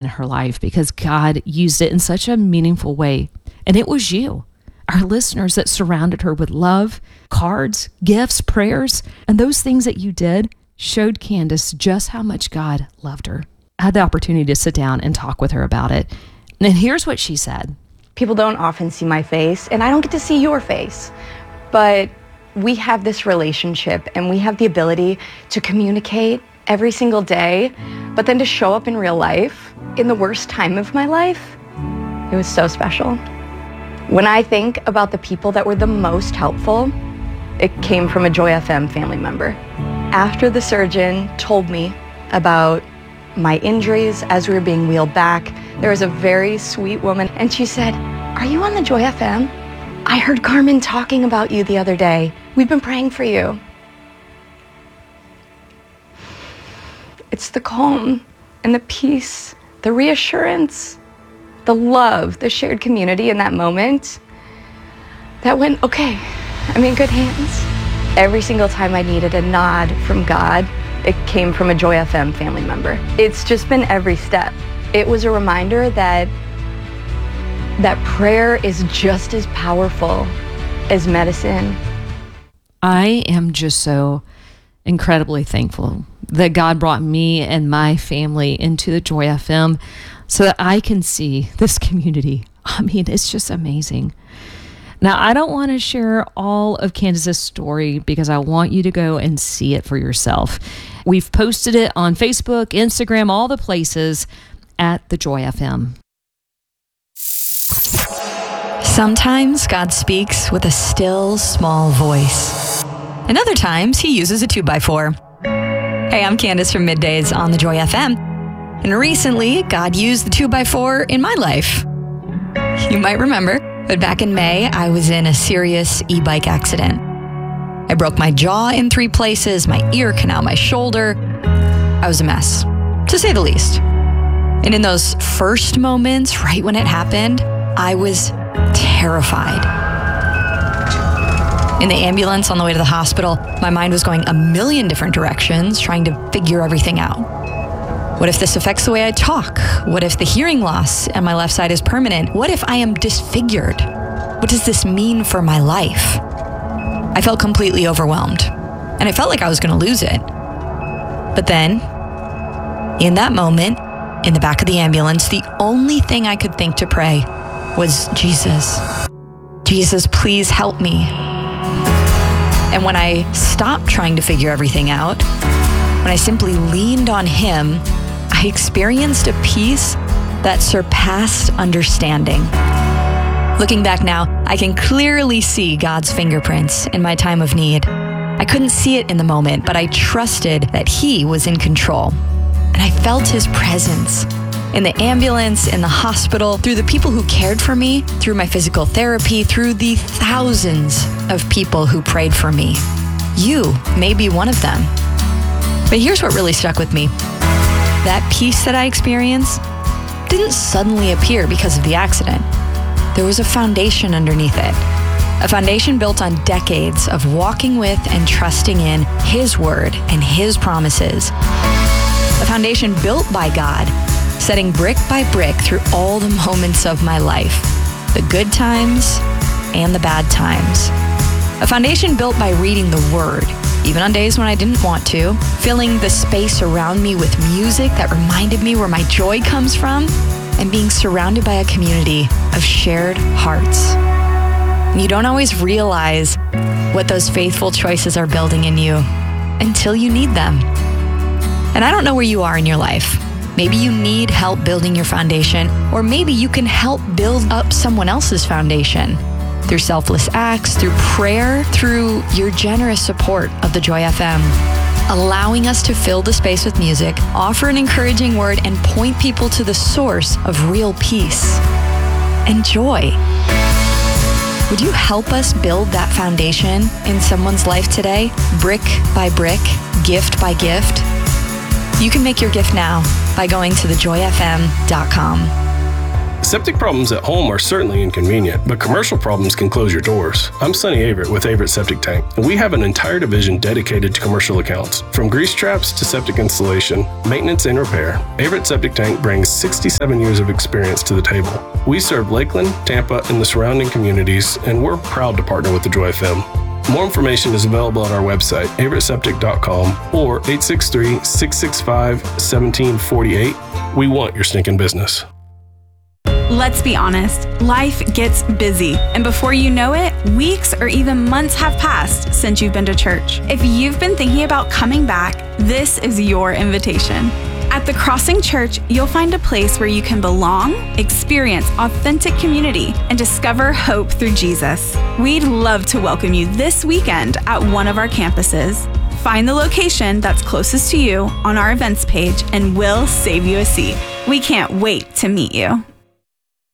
her life because God used it in such a meaningful way. And it was you, our listeners, that surrounded her with love, cards, gifts, prayers, and those things that you did showed Candace just how much God loved her. I had the opportunity to sit down and talk with her about it. And here's what she said. People don't often see my face, and I don't get to see your face, but we have this relationship and we have the ability to communicate every single day, but then to show up in real life in the worst time of my life, it was so special. When I think about the people that were the most helpful, it came from a Joy FM family member. After the surgeon told me about my injuries as we were being wheeled back, there was a very sweet woman, and she said, "Are you on the Joy FM? I heard Carmen talking about you the other day. We've been praying for you." It's the calm and the peace, the reassurance, the love, the shared community in that moment that went, okay, I'm in good hands. Every single time I needed a nod from God, it came from a Joy FM family member. It's just been every step. It was a reminder that prayer is just as powerful as medicine. I am just so incredibly thankful that God brought me and my family into the Joy FM so that I can see this community. I mean, it's just amazing. Now, I don't want to share all of Candace's story because I want you to go and see it for yourself. We've posted it on Facebook, Instagram, all the places at the Joy FM. Sometimes God speaks with a still, small voice. And other times, he uses a 2x4. Hey, I'm Candace from Middays on the Joy FM. And recently, God used the 2x4 in my life. You might remember, but back in May, I was in a serious e-bike accident. I broke my jaw in 3 places, my ear canal, my shoulder. I was a mess, to say the least. And in those first moments, right when it happened, I was terrified. In the ambulance on the way to the hospital, my mind was going a million different directions, trying to figure everything out. What if this affects the way I talk? What if the hearing loss on my left side is permanent? What if I am disfigured? What does this mean for my life? I felt completely overwhelmed, and I felt like I was going to lose it. But then, in that moment, in the back of the ambulance, the only thing I could think to pray was, Jesus. Jesus, please help me. And when I stopped trying to figure everything out, when I simply leaned on him, I experienced a peace that surpassed understanding. Looking back now, I can clearly see God's fingerprints in my time of need. I couldn't see it in the moment, but I trusted that he was in control. And I felt his presence in the ambulance, in the hospital, through the people who cared for me, through my physical therapy, through the thousands of people who prayed for me. You may be one of them. But here's what really stuck with me. That peace that I experienced didn't suddenly appear because of the accident. There was a foundation underneath it. A foundation built on decades of walking with and trusting in his word and his promises. A foundation built by God, setting brick by brick through all the moments of my life, the good times and the bad times. A foundation built by reading the word, even on days when I didn't want to, filling the space around me with music that reminded me where my joy comes from, and being surrounded by a community of shared hearts. You don't always realize what those faithful choices are building in you until you need them. And I don't know where you are in your life. Maybe you need help building your foundation, or maybe you can help build up someone else's foundation through selfless acts, through prayer, through your generous support of the Joy FM, allowing us to fill the space with music, offer an encouraging word, and point people to the source of real peace and joy. Would you help us build that foundation in someone's life today, brick by brick, gift by gift? You can make your gift now by going to thejoyfm.com. Septic problems at home are certainly inconvenient, but commercial problems can close your doors. I'm Sonny Averett with Averett Septic Tank, and we have an entire division dedicated to commercial accounts. From grease traps to septic installation, maintenance and repair, Averett Septic Tank brings 67 years of experience to the table. We serve Lakeland, Tampa, and the surrounding communities, and we're proud to partner with the Joy FM. More information is available at our website, averettseptic.com, or 863-665-1748. We want your stinking business. Let's be honest, life gets busy, and before you know it, weeks or even months have passed since you've been to church. If you've been thinking about coming back, this is your invitation. At the Crossing Church, you'll find a place where you can belong, experience authentic community, and discover hope through Jesus. We'd love to welcome you this weekend at one of our campuses. Find the location that's closest to you on our events page, and we'll save you a seat. We can't wait to meet you.